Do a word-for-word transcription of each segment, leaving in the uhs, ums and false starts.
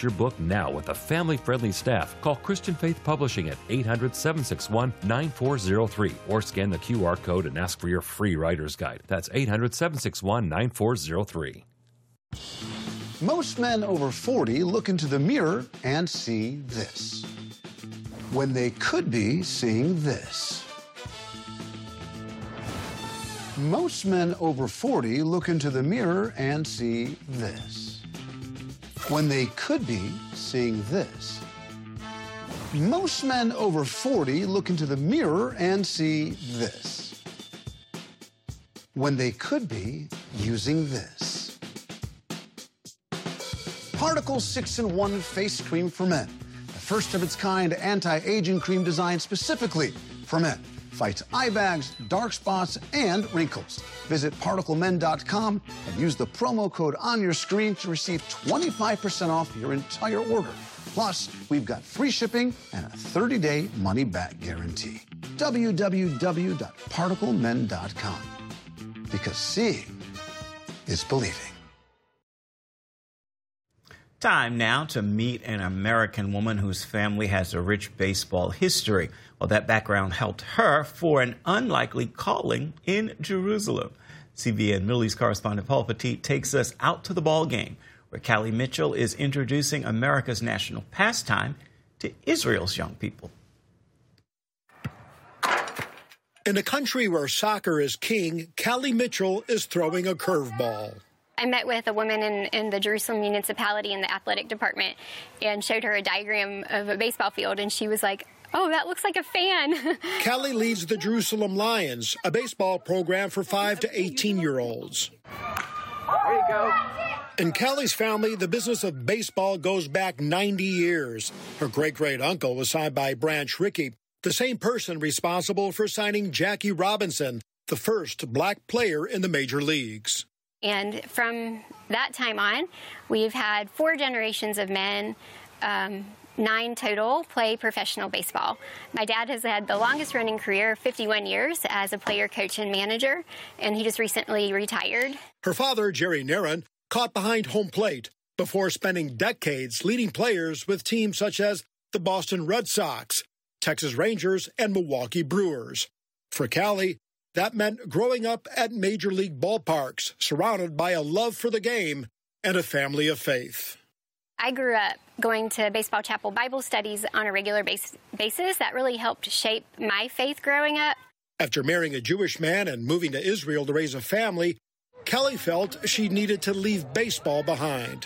Your book now with a family-friendly staff. Call Christian Faith Publishing at eight hundred, seven six one, nine four zero three or scan the Q R code and ask for your free writer's guide. That's eight hundred, seven six one, nine four zero three. Most men over forty look into the mirror and see this, when they could be seeing this. Most men over forty look into the mirror and see this, when they could be seeing this. Most men over forty look into the mirror and see this, when they could be using this. Particle six in one Face Cream for Men, the first of its kind anti-aging cream designed specifically for men. Fights eye bags, dark spots, and wrinkles. Visit particle men dot com and use the promo code on your screen to receive twenty-five percent off your entire order. Plus, we've got free shipping and a thirty day money-back guarantee. w w w dot particle men dot com. Because seeing is believing. Time now to meet an American woman whose family has a rich baseball history. Well, that background helped her for an unlikely calling in Jerusalem. C B N Middle East correspondent Paul Petit takes us out to the ball game, where Callie Mitchell is introducing America's national pastime to Israel's young people. In a country where soccer is king, Callie Mitchell is throwing a curveball. I met with a woman in, in the Jerusalem municipality in the athletic department and showed her a diagram of a baseball field, and she was like, oh, that looks like a fan. Callie leads the Jerusalem Lions, a baseball program for five to eighteen-year-olds. There you go. In Callie's family, the business of baseball goes back ninety years. Her great-great-uncle was signed by Branch Rickey, the same person responsible for signing Jackie Robinson, the first black player in the major leagues. And from that time on, we've had four generations of men, um, nine total, play professional baseball. My dad has had the longest running career, fifty-one years, as a player, coach, and manager, and he just recently retired. Her father, Jerry Naron, caught behind home plate before spending decades leading players with teams such as the Boston Red Sox, Texas Rangers, and Milwaukee Brewers. For Callie, that meant growing up at major league ballparks, surrounded by a love for the game and a family of faith. I grew up going to Baseball Chapel Bible studies on a regular base basis. That really helped shape my faith growing up. After marrying a Jewish man and moving to Israel to raise a family, Callie felt she needed to leave baseball behind.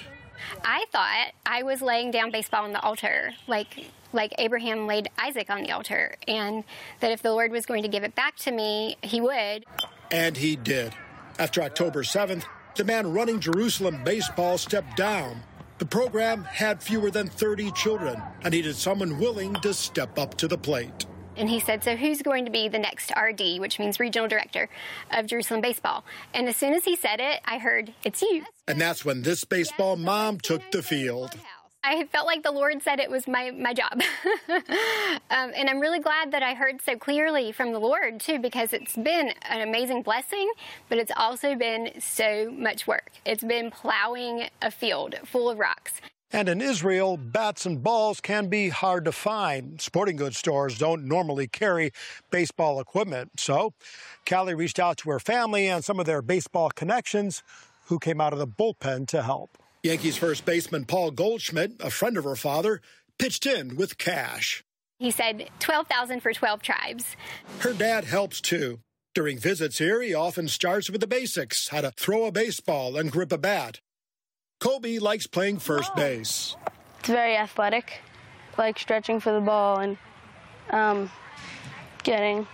I thought I was laying down baseball on the altar, like like Abraham laid Isaac on the altar, and that if the Lord was going to give it back to me, he would. And he did. After October seventh, the man running Jerusalem baseball stepped down. The program had fewer than thirty children and needed someone willing to step up to the plate. And he said, so who's going to be the next R D, which means regional director of Jerusalem baseball? And as soon as he said it, I heard, it's you. And that's when this baseball mom took the field. I felt like the Lord said it was my, my job. um, and I'm really glad that I heard so clearly from the Lord, too, because it's been an amazing blessing, but it's also been so much work. It's been plowing a field full of rocks. And in Israel, bats and balls can be hard to find. Sporting goods stores don't normally carry baseball equipment. So Callie reached out to her family and some of their baseball connections who came out of the bullpen to help. Yankees first baseman Paul Goldschmidt, a friend of her father, pitched in with cash. He said twelve thousand dollars for twelve tribes. Her dad helps, too. During visits here, he often starts with the basics, how to throw a baseball and grip a bat. Kobe likes playing first base. It's very athletic, like stretching for the ball and um, getting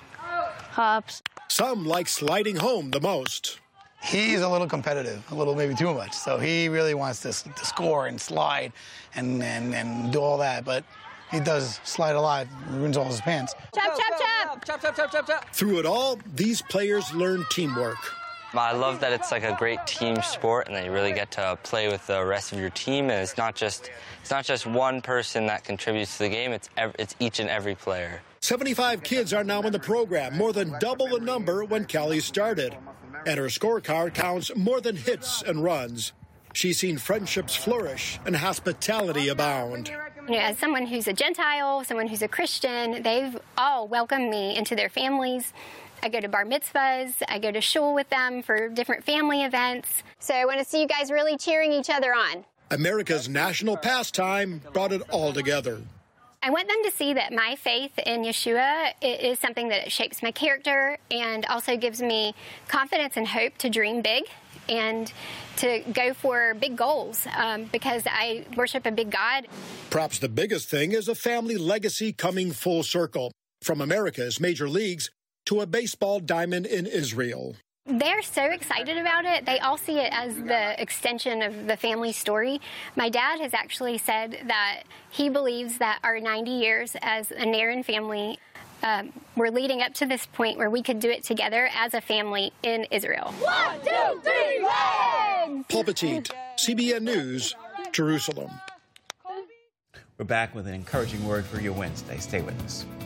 hops. Some like sliding home the most. He's a little competitive, a little maybe too much. So he really wants to, to score and slide and, and, and do all that. But he does slide a lot, ruins all his pants. Chop, chop, chop. Chop, chop, chop, chop, chop. Through it all, these players learn teamwork. I love that it's like a great team sport and that you really get to play with the rest of your team, and it's not just it's not just one person that contributes to the game, it's ev it's each and every player. seventy-five kids are now in the program, more than double the number when Callie started. And her scorecard counts more than hits and runs. She's seen friendships flourish and hospitality abound. You know, as someone who's a Gentile, someone who's a Christian, they've all welcomed me into their families. I go to bar mitzvahs, I go to shul with them for different family events. So I want to see you guys really cheering each other on. America's national pastime brought it all together. I want them to see that my faith in Yeshua is something that it shapes my character and also gives me confidence and hope to dream big and to go for big goals um, because I worship a big God. Perhaps the biggest thing is a family legacy coming full circle from America's major leagues to a baseball diamond in Israel. They're so excited about it. They all see it as the extension of the family story. My dad has actually said that he believes that our ninety years as a Naren family, um, we're leading up to this point where we could do it together as a family in Israel. One, two, three, legs! Paul Petit, C B N News, Jerusalem. We're back with an encouraging word for your Wednesday. Stay with us.